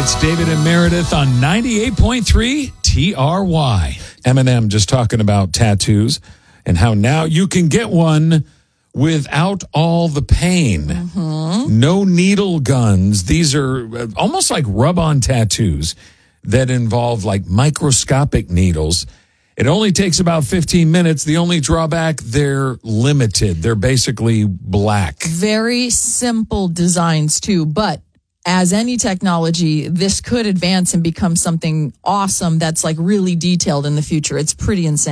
It's David and Meredith on 98.3 TRY. Eminem just talking about tattoos and how now you can get one without all the pain. Mm-hmm. No needle guns. These are almost like rub-on tattoos that involve like microscopic needles. It only takes about 15 minutes. The only drawback, they're limited. They're basically black. Very simple designs too, but as any technology, this could advance and become something awesome that's like really detailed in the future. It's pretty insane.